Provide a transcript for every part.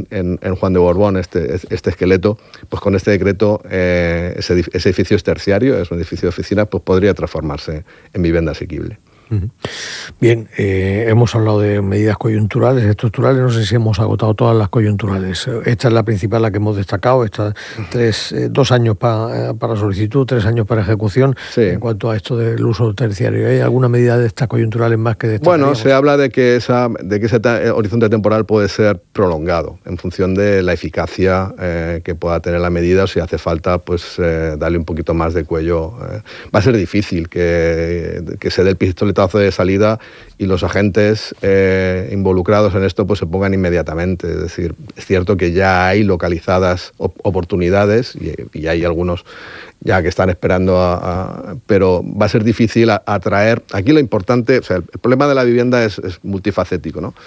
en Juan de Borbón, este esqueleto, pues con este decreto ese edificio es terciario, es un edificio de oficinas, pues podría transformarse en vivienda asequible. Bien, hemos hablado de medidas coyunturales, estructurales, no sé si hemos agotado todas las coyunturales. Esta es la principal, la que hemos destacado, 2 años para solicitud, 3 años para ejecución. Sí. En cuanto a esto del uso terciario, ¿hay alguna medida de estas coyunturales más que destacaríamos? Bueno, se habla de que ese horizonte temporal puede ser prolongado en función de la eficacia que pueda tener la medida, o si hace falta pues darle un poquito más de cuello. Va a ser difícil que se dé el pistoletazo de salida y los agentes involucrados en esto pues se pongan inmediatamente. Es decir, es cierto que ya hay localizadas oportunidades y hay algunos ya que están esperando, pero va a ser difícil atraer. Aquí lo importante, o sea, el problema de la vivienda es multifacético, ¿no?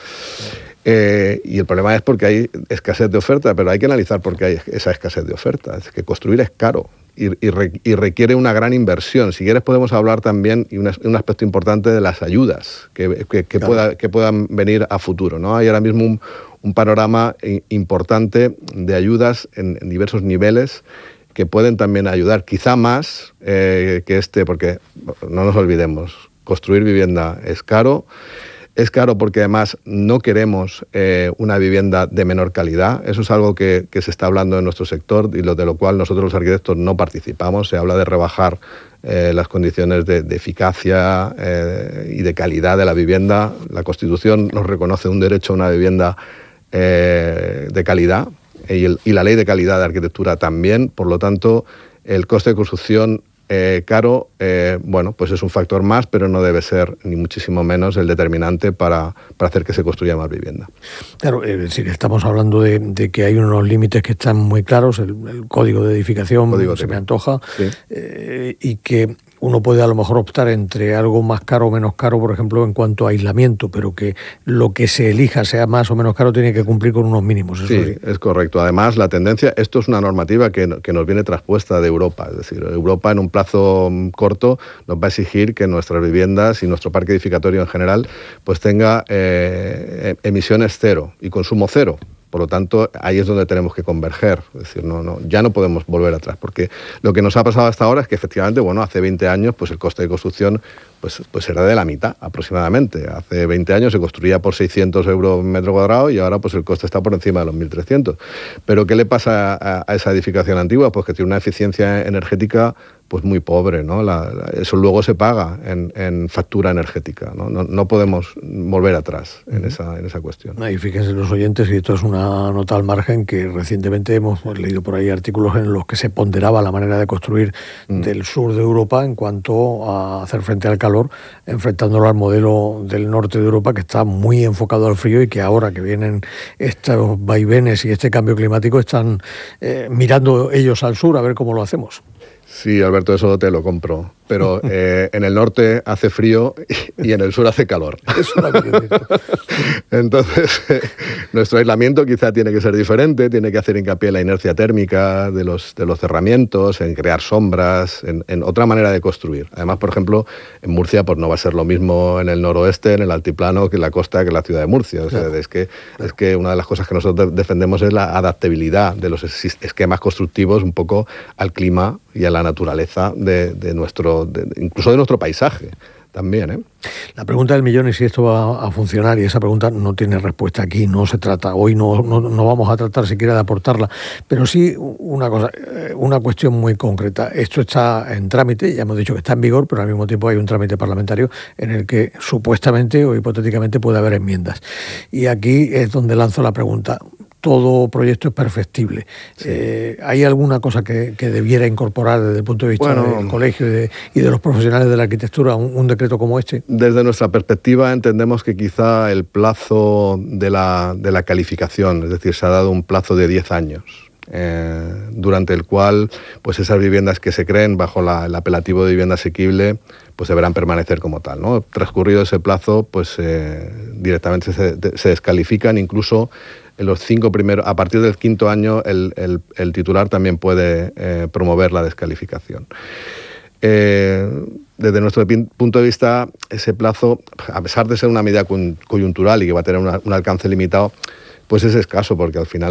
Y el problema es porque hay escasez de oferta, pero hay que analizar por qué hay esa escasez de oferta. Es que construir es caro y requiere una gran inversión. Si quieres podemos hablar también, y un aspecto importante, de las ayudas que puedan venir a futuro, ¿no? Hay ahora mismo un panorama importante de ayudas en diversos niveles que pueden también ayudar, quizá más que porque no nos olvidemos, construir vivienda es caro. Es caro porque además no queremos una vivienda de menor calidad. Eso es algo que se está hablando en nuestro sector y de lo cual nosotros los arquitectos no participamos. Se habla de rebajar las condiciones de eficacia y de calidad de la vivienda. La Constitución nos reconoce un derecho a una vivienda de calidad y la Ley de Calidad de Arquitectura también. Por lo tanto, el coste de construcción caro, bueno, pues es un factor más, pero no debe ser ni muchísimo menos el determinante para hacer que se construya más vivienda. Claro, es decir, estamos hablando de que hay unos límites que están muy claros, el código de edificación se me antoja, sí. Y que uno puede a lo mejor optar entre algo más caro o menos caro, por ejemplo, en cuanto a aislamiento, pero que lo que se elija, sea más o menos caro, tiene que cumplir con unos mínimos. Eso sí, es correcto. Además, la tendencia, esto es una normativa que nos viene traspuesta de Europa. Es decir, Europa en un plazo corto nos va a exigir que nuestras viviendas y nuestro parque edificatorio en general pues tenga emisiones cero y consumo cero. Por lo tanto, ahí es donde tenemos que converger. Es decir, ya no podemos volver atrás, porque lo que nos ha pasado hasta ahora es que efectivamente, bueno, hace 20 años pues el coste de construcción pues era de la mitad aproximadamente. Hace 20 años se construía por 600 euros metro cuadrado y ahora pues el coste está por encima de los 1.300. Pero ¿qué le pasa a esa edificación antigua? Pues que tiene una eficiencia energética pues muy pobre, ¿no? Eso luego se paga en factura energética, ¿no? No podemos volver atrás en esa cuestión. Y fíjense los oyentes, y esto es una nota al margen, que recientemente hemos leído por ahí artículos en los que se ponderaba la manera de construir del sur de Europa en cuanto a hacer frente al calor, enfrentándolo al modelo del norte de Europa, que está muy enfocado al frío y que ahora que vienen estos vaivenes y este cambio climático están mirando ellos al sur a ver cómo lo hacemos. Sí, Alberto, eso te lo compro. Pero en el norte hace frío y en el sur hace calor. Entonces, nuestro aislamiento quizá tiene que ser diferente, tiene que hacer hincapié en la inercia térmica de los cerramientos, en crear sombras, en otra manera de construir. Además, por ejemplo, en Murcia pues no va a ser lo mismo en el noroeste, en el altiplano, que en la costa, que en la ciudad de Murcia. O sea, es que una de las cosas que nosotros defendemos es la adaptabilidad de los esquemas constructivos un poco al clima y a la naturaleza de nuestro, incluso de nuestro paisaje también, ¿eh? La pregunta del millón es si esto va a funcionar, y esa pregunta no tiene respuesta aquí, no se trata, hoy no vamos a tratar siquiera de aportarla, pero sí una cosa, una cuestión muy concreta. Esto está en trámite, ya hemos dicho que está en vigor, pero al mismo tiempo hay un trámite parlamentario en el que supuestamente o hipotéticamente puede haber enmiendas. Y aquí es donde lanzo la pregunta. Todo proyecto es perfectible. Sí. ¿Hay alguna cosa que debiera incorporar desde el punto de vista del colegio y de los profesionales de la arquitectura un decreto como este? Desde nuestra perspectiva entendemos que quizá el plazo de la calificación, es decir, se ha dado un plazo de 10 años, durante el cual pues esas viviendas que se creen bajo el apelativo de vivienda asequible pues deberán permanecer como tal, ¿no? Transcurrido ese plazo, pues directamente se descalifican. Incluso en los 5 primeros, a partir del 5º año, el titular también puede promover la descalificación. Desde nuestro punto de vista, ese plazo, a pesar de ser una medida coyuntural y que va a tener un alcance limitado, pues es escaso, porque al final